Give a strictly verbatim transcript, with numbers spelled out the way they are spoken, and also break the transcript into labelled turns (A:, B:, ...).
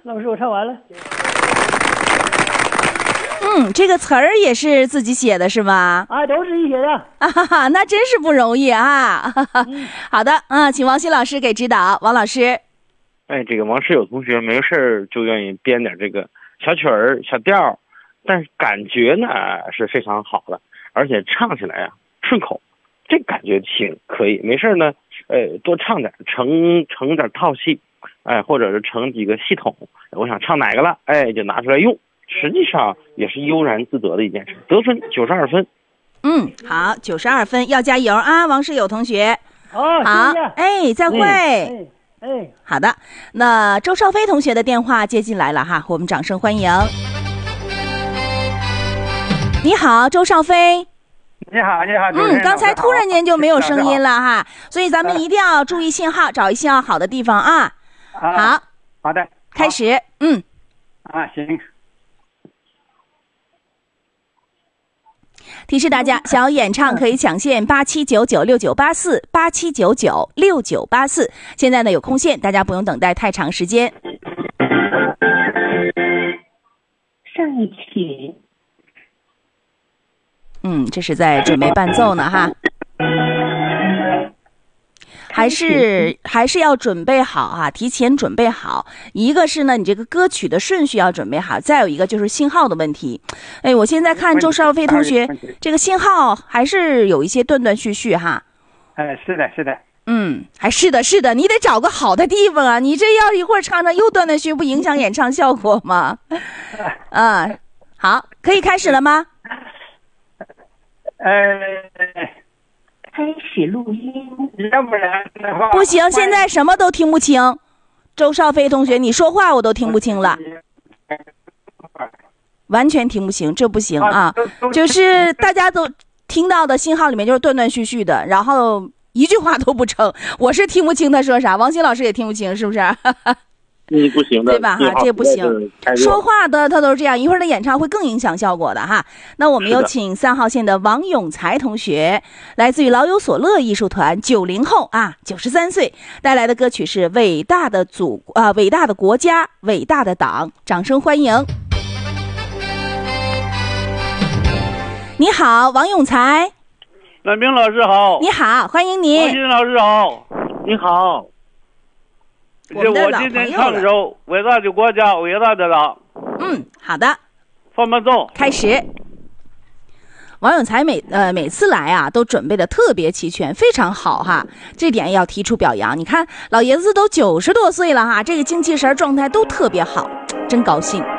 A: 老师，我唱完了。
B: 嗯，这个词儿也是自己写的是吗？
A: 啊，都是自己写的。
B: 啊哈哈，那真是不容易啊！嗯、好的，嗯，请王鑫老师给指导。王老师，
C: 哎，这个王世友同学没事儿就愿意编点这个小曲儿、小调，但是感觉呢是非常好的，而且唱起来啊顺口，这感觉挺可以。没事呢，呃，多唱点，成成点套戏，哎，或者是成几个系统，我想唱哪个了，哎，就拿出来用。实际上也是悠然自得的一件事，得分九十二分。
B: 嗯，好，九十二分，要加油啊，王世友同学。
A: 哦，
B: 好，哎，再会。
A: 哎，哎，
B: 好的，那周少飞同学的电话接进来了哈，我们掌声欢迎。你好，周少飞。
D: 你好，你好。
B: 嗯，刚才突然间就没有声音了哈，所以咱们一定要注意信号，找一信号好的地方啊。好，
D: 好的，
B: 开始。嗯。
D: 啊，行。
B: 提示大家，想要演唱可以抢线八七九九六九八四八七九九六九八四。现在呢有空线，大家不用等待太长时间。
E: 上一曲。
B: 嗯，这是在准备伴奏呢哈。还是还是要准备好啊，提前准备好。一个是呢，你这个歌曲的顺序要准备好，再有一个就是信号的问题。哎，我现在看周少飞同学这个信号还是有一些断断续续哈。
D: 哎，是的，是的。
B: 嗯，还是的，是的，你得找个好的地方啊！你这要一会儿唱唱又断断续续，不影响演唱效果吗？啊，好，可以开始了吗？
D: 呃。
E: 开始录音，
D: 要不然的话
B: 不行，现在什么都听不清。周少飞同学，你说话我都听不清了，完全听不清，这不行啊！就是大家都听到的信号里面就是断断续续的，然后一句话都不成。我是听不清他说啥，王鑫老师也听不清，是不是？
C: 嗯，不行的，
B: 对吧？哈，这不行。说话的他都是这样，一会儿的演唱会更影响效果的哈。那我们有请三号线的王永才同学，来自于老有所乐艺术团，九零后啊，九十三岁，带来的歌曲是《伟大的祖啊、呃，伟大的国家，伟大的党》，掌声欢迎。你好，王永才。
F: 蓝冰老师好。
B: 你好，欢迎你。
F: 王鑫老师好。
C: 你好。
B: 我们的老
F: 今天唱首伟大的国家，伟大的党。
B: 嗯，好的，
F: 放伴奏，
B: 开始。王永才每呃每次来啊，都准备的特别齐全，非常好哈，这点要提出表扬。你看老爷子都九十多岁了哈，这个精气神状态都特别好，真高兴。